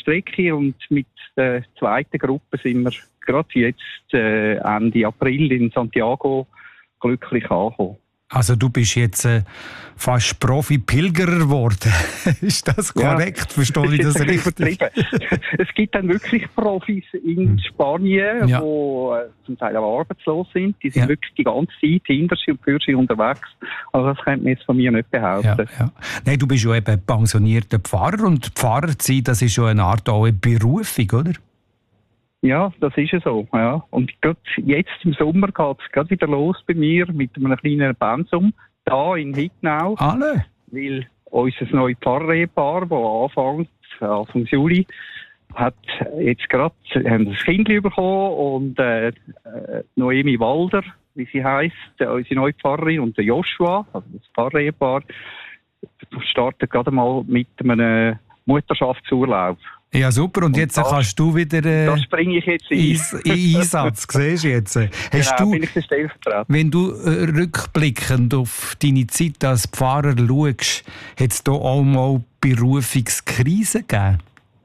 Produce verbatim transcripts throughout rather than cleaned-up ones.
Strecke und mit der zweiten Gruppe sind wir gerade jetzt äh, Ende April in Santiago glücklich angekommen. Also du bist jetzt äh, fast Profi-Pilgerer geworden. Ist das korrekt? Ja, verstehe ich das richtig? Es gibt dann wirklich Profis in Spanien, ja. die äh, zum Teil auch arbeitslos sind. Die sind ja. wirklich die ganze Zeit hinter sie und für sie unterwegs. Also das könnte man jetzt von mir nicht behaupten. Ja, ja. Nein, du bist ja eben pensionierter Pfarrer und Pfarrer zu sein, das ist ja eine Art auch eine Berufung, oder? Ja, das ist es so. Ja. Und gerade jetzt im Sommer geht es gerade wieder los bei mir mit einem kleinen Pensum da in Hidnau. Alle? Weil unser neues Pfarrehepaar, das anfängt, Anfang Juli, hat jetzt gerade ein Kind bekommen und äh, Noemi Walder, wie sie heisst, unsere neue Pfarrerin, und der Joshua, also das Pfarrehepaar, startet gerade mal mit einem Mutterschaftsurlaub. Ja, super. Und, und jetzt das, kannst du wieder äh, das springe ich jetzt ein. in Einsatz. Siehst du jetzt? Hast genau, du, bin ich der Stellvertreter. Wenn du äh, rückblickend auf deine Zeit als Pfarrer schaust, hat es da auch mal Berufungskrise gegeben?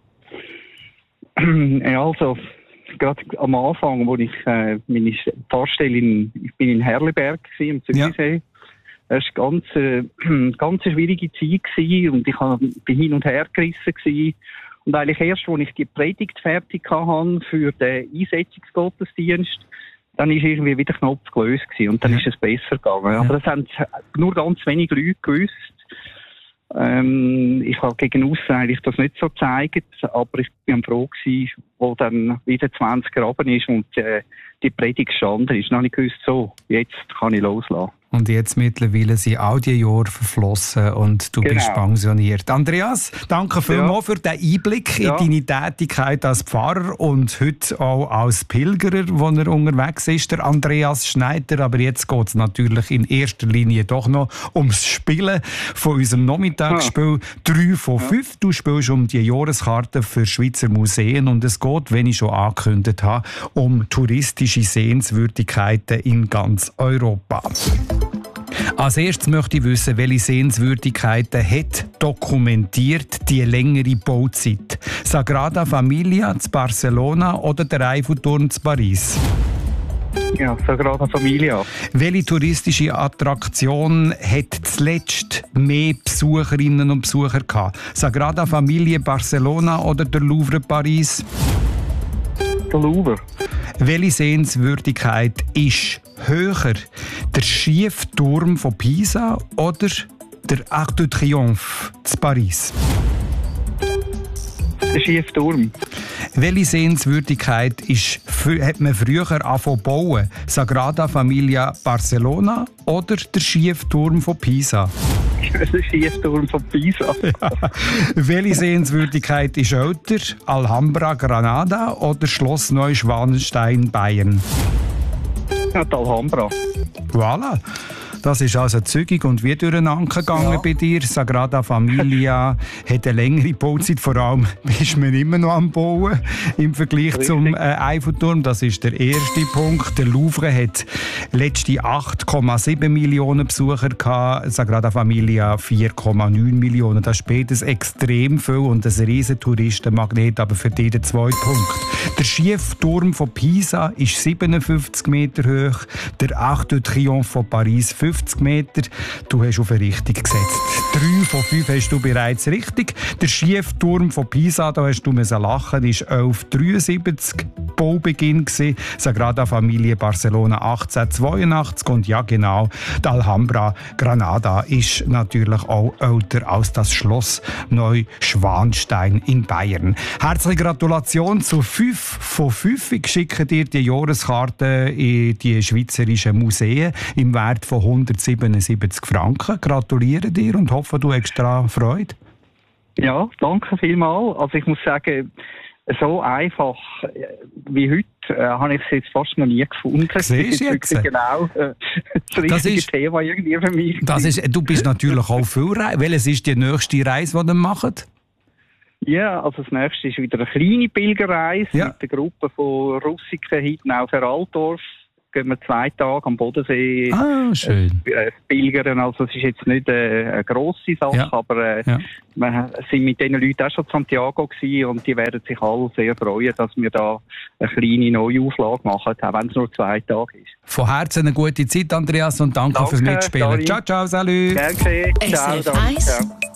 Ja, also, gerade am Anfang, wo ich äh, meine Pfarrstelle in, ich bin in Herliberg gewesen, im Zürichsee. Ja. Es war eine ganz, äh, ganz schwierige Zeit gewesen und ich war hin und her gerissen gewesen. Und eigentlich erst, als ich die Predigt fertig hatte für den Einsetzungsgottesdienst, dann ist irgendwie wieder Knopf gelöst gewesen und dann ja. ist es besser gegangen. Ja. Aber das haben nur ganz wenige Leute gewusst. Ähm, ich habe gegen aussen eigentlich das nicht so gezeigt, aber ich bin froh gewesen, wo dann wieder zwanzig runter ist und äh, die Predigt gestanden ist. Dann habe ich gewusst, so, jetzt kann ich loslassen. Und jetzt mittlerweile sind all die Jahre verflossen und du genau. bist pensioniert. Andreas, danke vielmals ja. für den Einblick ja. in deine Tätigkeit als Pfarrer und heute auch als Pilgerer, wo er unterwegs ist, der Andreas Schneider. Aber jetzt geht es natürlich in erster Linie doch noch ums Spielen von unserem Nachmittagsspiel. drei von fünf. Du spielst um die Jahreskarte für Schweizer Museen und es geht, wenn ich schon angekündigt habe, um touristische Sehenswürdigkeiten in ganz Europa. Als erstes möchte ich wissen, welche Sehenswürdigkeiten hat dokumentiert die längere Bauzeit? Sagrada Familia zu Barcelona oder der Eiffelturm zu Paris? Ja, Sagrada Familia. Welche touristische Attraktion hat zuletzt mehr Besucherinnen und Besucher gehabt? Sagrada Familia Barcelona oder der Louvre Paris? Der Louvre. Welche Sehenswürdigkeit ist höher? Der Schiefturm von Pisa oder der Arc de Triomphe zu Paris? Der Schiefturm. Welche Sehenswürdigkeit ist, hat man früher angefangen zu bauen? Sagrada Familia Barcelona oder der Schiefturm von Pisa? Der Schiefturm von Pisa. Ja. Welche Sehenswürdigkeit ist älter? Alhambra Granada oder Schloss Neuschwanstein Bayern? Ja, die Alhambra. Voilà. Das ist also zügig und wie durcheinander gegangen ja. bei dir. Sagrada Familia hat eine längere Bauzeit, vor allem ist man immer noch am Bauen im Vergleich Richtig. zum äh, Eiffelturm. Das ist der erste Punkt. Der Louvre hat letzte acht Komma sieben Millionen Besucher gehabt, Sagrada Familia vier Komma neun Millionen. Das ist beides extrem viel und ein riesen Touristenmagnet, aber für jeden zwei Punkte. Der Schiefturm von Pisa ist siebenundfünfzig Meter hoch, der Arc de Triomphe von Paris fünfzig Meter. Du hast auf eine Richtung gesetzt. Drei von fünf hast du bereits richtig. Der Schiefturm von Pisa, da hast du müssen lachen, ist elfhundertdreiundsiebzig Baubeginn gewesen. Sagrada Familia Barcelona achtzehnhundertzweiundachtzig und ja genau, die Alhambra Granada ist natürlich auch älter als das Schloss Neuschwanstein in Bayern. Herzliche Gratulation zu fünf von fünf. Ich schicke dir die Jahreskarte in die Schweizerischen Museen im Wert von hundertsiebenundsiebzig Franken. Gratuliere dir und hoffe, du hast daran Freude. Ja, danke vielmals. Also ich muss sagen, so einfach wie heute äh, habe ich es jetzt fast noch nie gefunden. Siehst du jetzt? Genau äh, das richtige das ist, Thema irgendwie für mich. Das ist, du bist natürlich auch viel Reise. Welches ist die nächste Reise, die ihr macht? Ja, also das nächste ist wieder eine kleine Pilgerreise ja. mit der Gruppe von Russiken Hidnau Veraltorf. gehen wir zwei Tage am Bodensee ah, schön. Äh, pilgern. Also es ist jetzt nicht äh, eine grosse Sache, ja. aber äh, ja. wir sind mit diesen Leuten auch schon in Santiago gewesen und die werden sich alle sehr freuen, dass wir da eine kleine Neuauflage machen, auch wenn es nur zwei Tage ist. Von Herzen eine gute Zeit, Andreas, und danke, danke fürs Mitspielen. Ciao, ciao, salut. Gerne. Ciao, danke. Ciao.